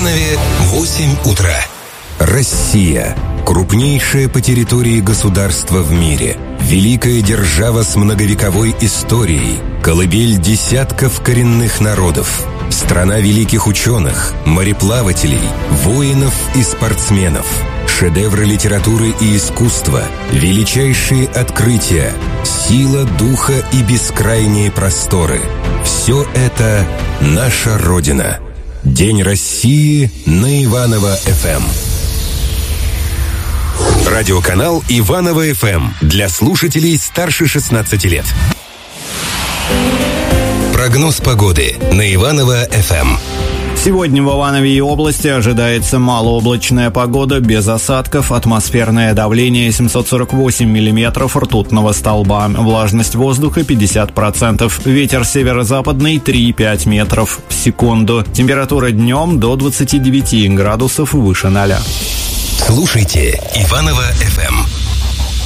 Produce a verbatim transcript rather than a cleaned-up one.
Иванове восемь утра. Россия. Крупнейшее по территории государство в мире. Великая держава с многовековой историей. Колыбель десятков коренных народов. Страна великих ученых, мореплавателей, воинов и спортсменов. Шедевры литературы и искусства, величайшие открытия, сила духа и бескрайние просторы. Все это наша Родина. День России на Иваново-эф эм. Радиоканал Иваново-эф эм для слушателей старше шестнадцати лет. Прогноз погоды на Иваново-эф эм. Сегодня в Иванове и области ожидается малооблачная погода без осадков, атмосферное давление семьсот сорок восемь миллиметров ртутного столба, влажность воздуха пятьдесят процентов, ветер северо-западный три-пять метров в секунду, температура днем до двадцати девяти градусов выше ноля. Слушайте Иваново-эф эм.